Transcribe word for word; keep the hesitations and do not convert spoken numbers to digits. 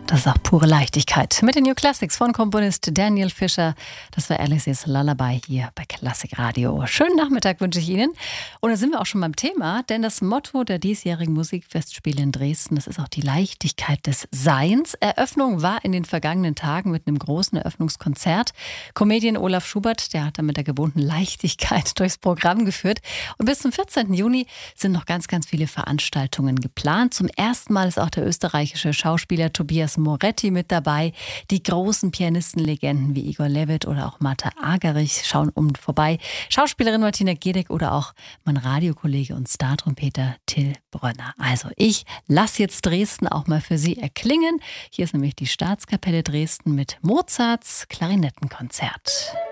Das ist auch pure Leichtigkeit. Mit den New Classics von Komponist Daniel Fischer. Das war Alice's Lullaby hier bei Klassik Radio. Schönen Nachmittag wünsche ich Ihnen. Und da sind wir auch schon beim Thema, denn das Motto der diesjährigen Musikfestspiele in Dresden, das ist auch die Leichtigkeit des Seins. Eröffnung war in den vergangenen Tagen mit einem großen Eröffnungskonzert. Comedian Olaf Schubert, der hat da mit der gewohnten Leichtigkeit durchs Programm geführt. Und bis zum vierzehnten Juni sind noch ganz, ganz viele Veranstaltungen geplant. Zum ersten Mal ist auch der österreichische Schauspieler Tobias Moretti mit dabei. Die großen Pianistenlegenden wie Igor Levit oder auch Martha Argerich schauen um vorbei. Schauspielerin Martina Gedeck oder auch mein Radiokollege und Startrompeter Till Brönner. Also ich lasse jetzt Dresden auch mal für Sie erklingen. Hier ist nämlich die Staatskapelle Dresden mit Mozarts Klarinettenkonzert.